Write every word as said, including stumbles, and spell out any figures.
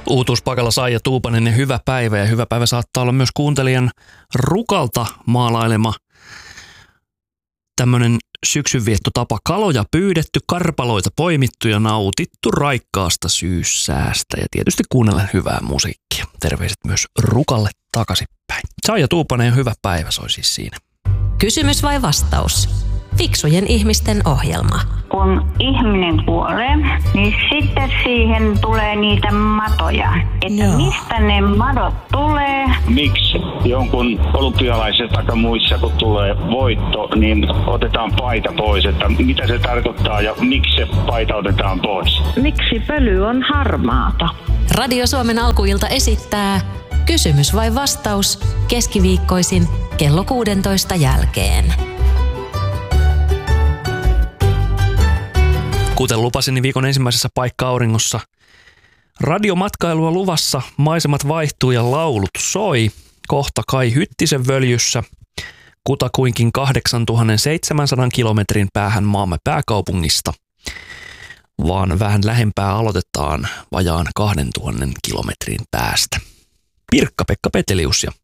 Uutuuspaikalla Saija Tuupanen ja hyvä päivä. Ja hyvä päivä saattaa olla myös kuuntelijan Rukalta maalailema tämmöinen syksynviettotapa. Kaloja pyydetty, karpaloita poimittu ja nautittu raikkaasta syyssäästä. Ja tietysti kuunnellen hyvää musiikkia. Terveiset myös Rukalle takaisinpäin. Saija Tuupanen ja hyvä päivä soi siis siinä. Kysymys vai vastaus? Fiksujen ihmisten ohjelma. Kun ihminen kuolee, niin sitten siihen tulee niitä matoja. Että Joo. mistä ne madot tulee? Miksi jonkun olympialaiset tai muissa, kun tulee voitto, niin otetaan paita pois? Että mitä se tarkoittaa ja miksi se paita otetaan pois? Miksi pöly on harmaata? Radio Suomen alkuilta esittää Kysymys vai vastaus keskiviikkoisin kello kuudentoista jälkeen. Kuten lupasin, niin viikon ensimmäisessä paikka-auringossa radiomatkailua luvassa, maisemat vaihtuu ja laulut soi. Kohta Kai Hyttisen völjyssä kutakuinkin kahdeksantuhattaseitsemänsataa kilometrin päähän maamme pääkaupungista, vaan vähän lähempää aloitetaan vajaan kahdentuhannen kilometrin päästä. Pirkka-Pekka Petelius ja